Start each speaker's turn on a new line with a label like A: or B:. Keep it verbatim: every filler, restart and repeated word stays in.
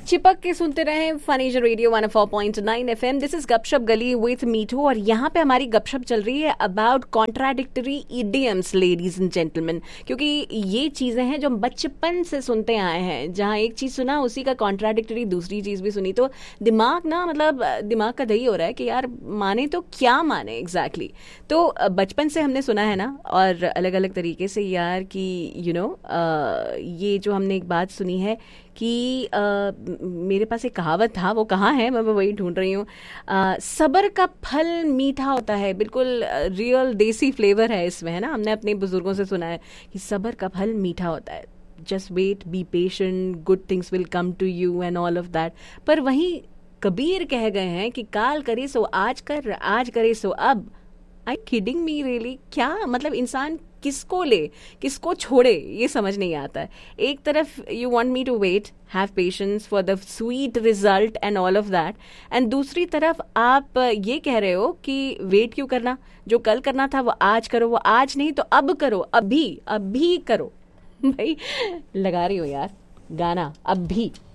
A: चिपक के सुनते रहे funny radio one four point nine FM. This is गपशप गली विथ मीठू और यहाँ पे हमारी गपशप चल रही है about contradictory idioms ladies and gentleman, क्योंकि ये चीजें हैं जो हम बचपन से सुनते आए हैं। जहाँ एक चीज सुना उसी का कॉन्ट्राडिक्टरी दूसरी चीज भी सुनी, तो दिमाग ना मतलब दिमाग का दही हो रहा है कि यार माने तो क्या माने एग्जैक्टली exactly. तो बचपन से हमने सुना है ना, और अलग अलग तरीके से यार कि यू you नो know, ये जो हमने एक बात सुनी है कि आ, मेरे पास एक कहावत था, वो कहाँ है मैं वही ढूंढ रही हूँ। सब्र का फल मीठा होता है, बिल्कुल रियल देसी फ्लेवर है इसमें, है ना। हमने अपने बुजुर्गों से सुना है कि सब्र का फल मीठा होता है, just wait, be patient, good things will come to you and all of that. पर वहीं कबीर कह गए हैं कि काल करे सो आज कर, आज करे सो अब। आई किडिंग मी रियली? क्या मतलब इंसान किसको ले किसको छोड़े ये समझ नहीं आता है। एक तरफ you want me to wait, have patience for the sweet result and all of that, and दूसरी तरफ आप ये कह रहे हो कि वेट क्यों करना, जो कल करना था वो आज करो, वो आज नहीं तो अब करो, अभी अभी करो। भाई लगा रही हो यार गाना अब भी।